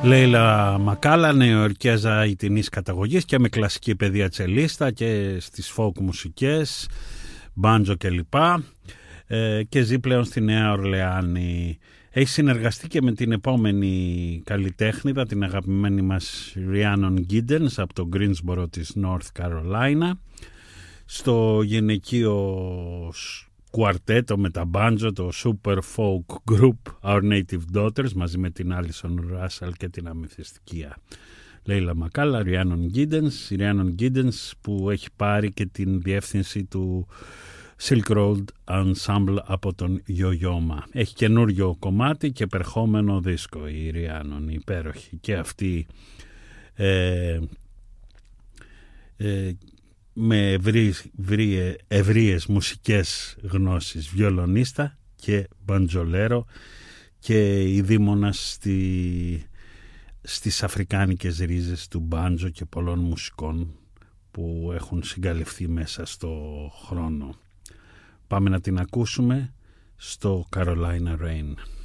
Λέιλα Μακάλα, νεοϊορκέζα ιτινής καταγωγής και με κλασική παιδεία τσελίστα και στις folk μουσικές, μπάντζο κλπ. Και ζει πλέον στη Νέα Ορλεάνη. Έχει συνεργαστεί και με την επόμενη καλλιτέχνηδα, την αγαπημένη μας Rhiannon Giddens από το Greensboro της North Carolina, στο γυναικείο κουαρτέτο με τα μπάντζο, το Super Folk Group Our Native Daughters, μαζί με την Alison Russell και την αμυθιστική Λέιλα Μακάλα, Rhiannon Giddens. Η Rhiannon Giddens που έχει πάρει και την διεύθυνση του Silk Road Ensemble από τον Yo-Yoma. Έχει καινούριο κομμάτι και περχόμενο δίσκο η Rhiannon, υπέροχη και αυτή με ευρείες μουσικές γνώσεις, βιολονίστα και μπαντζολέρο και ειδήμονας στις αφρικάνικες ρίζες του μπάντζο και πολλών μουσικών που έχουν συγκαλυφθεί μέσα στο χρόνο. Πάμε να την ακούσουμε στο Carolina Rain.